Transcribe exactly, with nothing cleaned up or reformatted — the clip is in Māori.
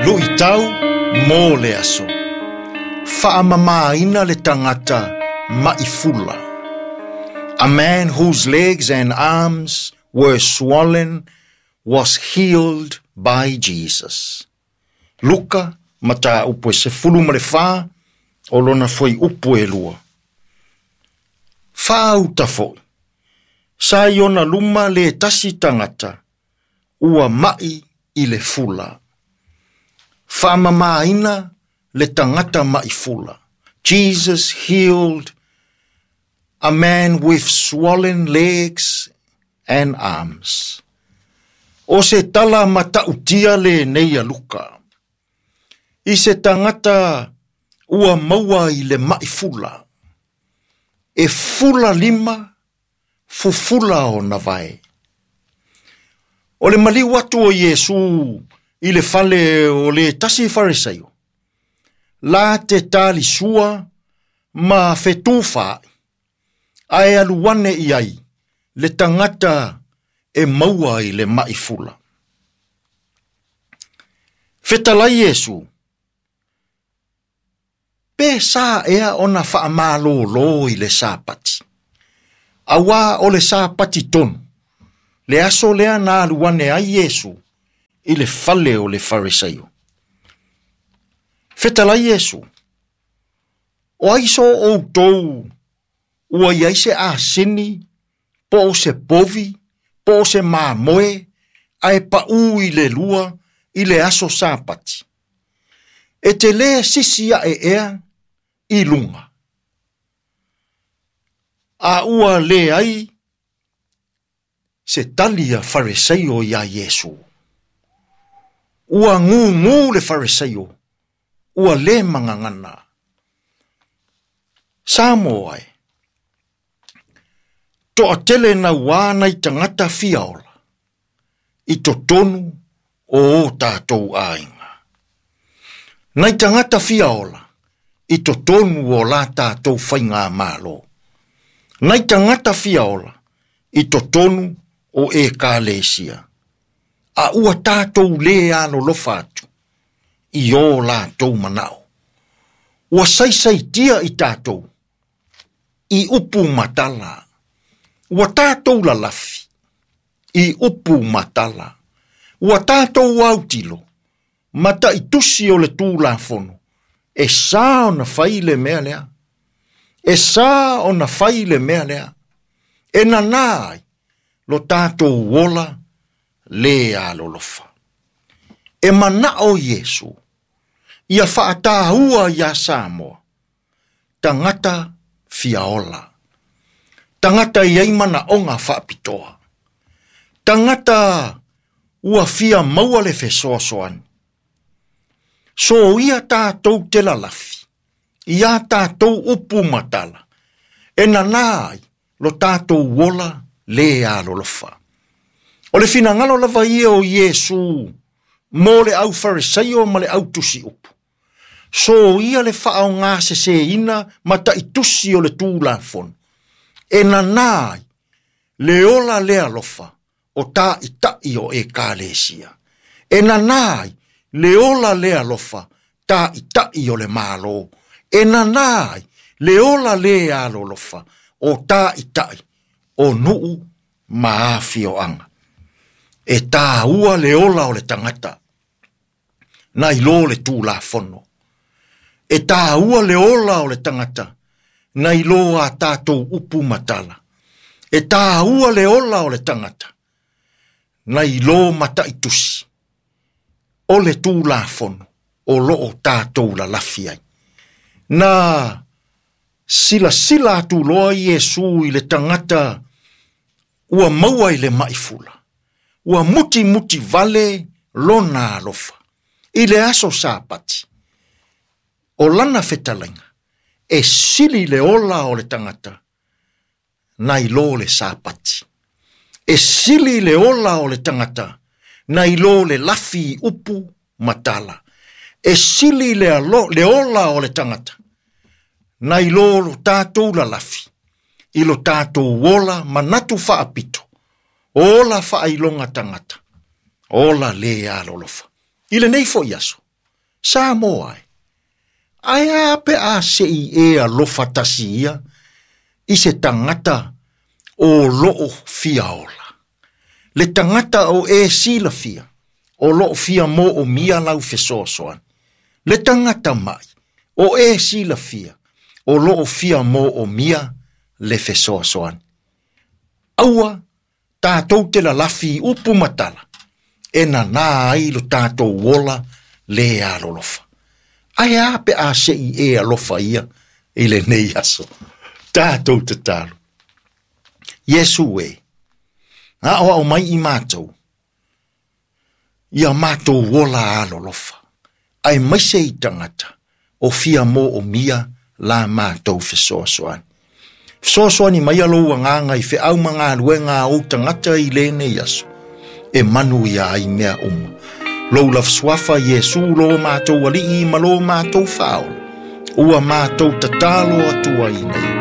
Lui tau mō le aso. Whaamamaina le tangata maifula. A man whose legs and arms were swollen was healed by Jesus. Luka mata upo se fulu ma le wha, o lona foi upo e lua. Wha uta foi. Sa iona luma le tasi tangata, ua mai i le fula. Wha mamaina le tangata mai fula. Jesus healed a man with swollen legs and arms. O se tala mata utia le neia Luka. I se tangata ua maua i le mai fula. E fula lima, fufula o na vai. O le mali watu o Yesu i le fale o le tasi farisaio. La te tali sua ma fetufa ai aluane i ai le tangata e maua i le maifula. Fetala Yesu. Pe sa ea ona whaamalo lo i le sāpati. Awa o le sāpati tonu. Le aso lea nā aluane ai Yesu i le fale o le farisaio. Fetala Yesu. O aiso o tou ua iai se asini, po se povi, po se mamoe, ai pa u i le lua, i le aso sāpati. E te lea sisia e ea, i lunga. A ua le ai, se talia farisaio ia Yesu. Ua ngu ngu le farisaio, ua le mangangana. Samo ai. To atele na wana i tangata fiaola. I to tonu o tātou ainga. Na i tangata fiaola. I to tonu o la tātou whainga malo. Na i tangata fiaola. I to tonu o e kālesia. A ua tātou le ano lofatu. I o la tau manao. Ua saisai tia i tātou. I upu matala. Ua tātou la lafi. I upu matala. Ua tātou autilo. Mata i tusi o le tū la fono. E sā o na whai le mea lea. E sā o na whai le mea lea. E na nāi. Lo tātou wola le a lolofa. E mana o Yesu. Ia whaatahua ia Samoa. Tangata fiaola. Tangata iai mana onga whaapitoa. Tangata ua fia maua le fesoa soani. So ia tātou te lalafi. Ia tātou upu matala. E nanai lo tātou wola le a lolofa. O le finangalo lava ia o Yesu. Mo le au farisaio ma le au tusi upu. So ia le whaao ngā se se ina mata i tusi o le tūla fon. E nanai le ola le alofa o tā i tai o e kālesia. E nanai le ola le alofa tā i tai o le malo. E nanai le ola le alolofa o tā i tai o nuu maafi o anga. E tā ua le ola o le tangata. Na i lo le tūla fono. E tā ua le ola o le tangata. Na i lo a tātou upu matala. E tā ua le ola o le tangata. Na i lo mata i tusi. O le tūla fono. O lo o tātou la lafiai. Na sila sila atu loa Yesu i le tangata. Ua maua i le maifula. Ua muti muti vale lona alofa. I le aso sāpati. O lana fetalenga. E sili le ola o le tangata. Na i lo le sāpati. E sili le ola o le tangata. Na i lo le lafi upu matala. E sili le, alo, le ola o le tangata. Na i lo lo tātou la lafi. I lo tātou wola manatu whaapito. Ola whailonga tangata. Ola le a lolofa. I le nei fo iaso. Sa mo ai. Ai a pe a se i e a lofa tasi ia, i se tangata o loo fia ola. Le tangata o e sila fia, o loo fia mo o mia lau fesoasoan. Le tangata mai, o e sila fia, o loo fia mo o mia le fesoasoan. Aua, tātou te la lafi upu matala, e na nā ai lo tātou wola le a lolofa. Ai a pe a se i e alofa ia, e le nei aso. Tātou te tālu. Yesu e, a o au mai i mātou, ia mātou wola a lolofa. Ai mai se i tangata, o fia mo o mia la mātou fesoasoan. Fesoasoan i mai alo a nganga i fe au mga luenga o tangata i le nei aso. E manu ia ai mea uma. Lou la fswafa Yesu lo mātou ali i malo mātou whao. Ua mātou tatalo atua i nei.